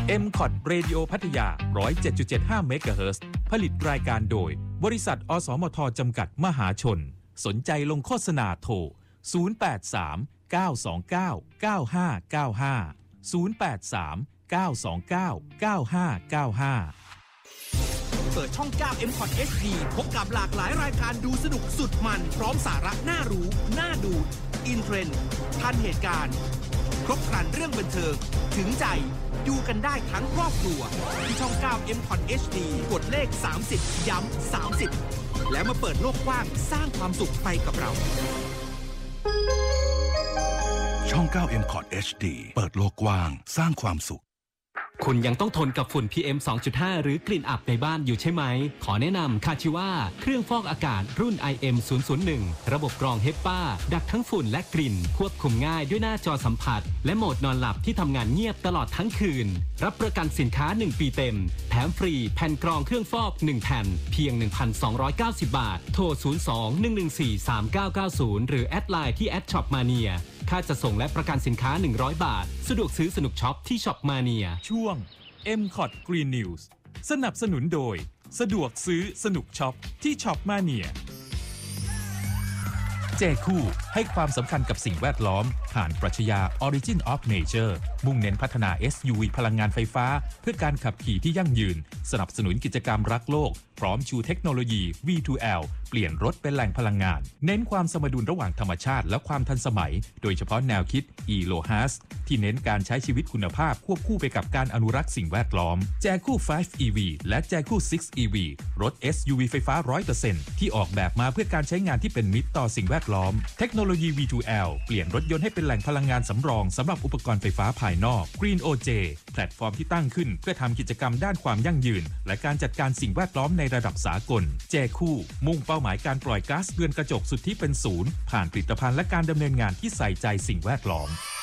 MCOT Radio พัทยา 107.75 เมกะเฮิรตซ์ผลิตรายการโดยบริษัทอสมทจำกัดมหาชนสนใจลงโฆษณาโทร 083 929 9595 083 929 9595 เปิดช่อง 9 MCOT HD พบกับหลากหลายรายการดูสนุกสุดมันพร้อมสาระน่ารู้น่าดูอินเทรนด์ทันเหตุการณ์ครบครันเรื่องบันเทิงถึงใจดูกันได้ทั้งครอบครัวที่ช่อง 9 MCOT HD กดเลข30ย้ำ30แล้วมาเปิดโลกกว้างสร้างความสุขไปกับเราช่อง 9 MCOT HD เปิดโลกกว้างสร้างความสุขคุณยังต้องทนกับฝุ่น PM 2.5 หรือกลิ่นอับในบ้านอยู่ใช่ไหมขอแนะนำคาชิว่าเครื่องฟอกอากาศรุ่น IM 001ระบบกรองHEPAดักทั้งฝุ่นและกลิ่นควบคุมง่ายด้วยหน้าจอสัมผัสและโหมดนอนหลับที่ทำงานเงียบตลอดทั้งคืนรับประกันสินค้า1ปีเต็มแถมฟรีแผ่นกรองเครื่องฟอก1แผ่นเพียง 1,290 บาทโทร 02-114-3990 หรือแอดไลน์ที่@shopmaniaค่าจะส่งและประกันสินค้า100 บาทสะดวกซื้อสนุกช็อปที่ช็อปมาเนียช่วง MCOT Green News สนับสนุนโดยสะดวกซื้อสนุกช็อปที่ช็อปมาเนียเจคู่ให้ความสำคัญกับสิ่งแวดล้อมผ่านปรัชญา Origin of Nature มุ่งเน้นพัฒนา SUV พลังงานไฟฟ้าเพื่อการขับขี่ที่ยั่งยืนสนับสนุนกิจกรรมรักโลกพร้อมชูเทคโนโลยี V2L เปลี่ยนรถเป็นแหล่งพลังงานเน้นความสมดุลระหว่างธรรมชาติและความทันสมัยโดยเฉพาะแนวคิด E-LOHAS ที่เน้นการใช้ชีวิตคุณภาพควบคู่ไปกับการอนุรักษ์สิ่งแวดล้อมแจคู่ 5 EV และแจคู่ 6 EV รถ SUV ไฟฟ้า 100% ที่ออกแบบมาเพื่อการใช้งานที่เป็นมิตรต่อสิ่งแวดล้อมเทคโนโลยี V2L เปลี่ยนรถยนต์ให้เป็นแหล่งพลังงานสำรองสำหรับอุปกรณ์ไฟฟ้าภายนอก Green OJ แพลตฟอร์มที่ตั้งขึ้นเพื่อทำกิจกรรมด้านความยั่งยืนและการจัดการสิ่งแวดล้อมในระดับสากลแจคู่มุ่งเป้าหมายการปล่อยก๊าซเรือนกระจกสุทธิเป็นศูนย์ผ่านผลิตภัณฑ์และการดำเนินงานที่ใส่ใจสิ่งแวดล้อม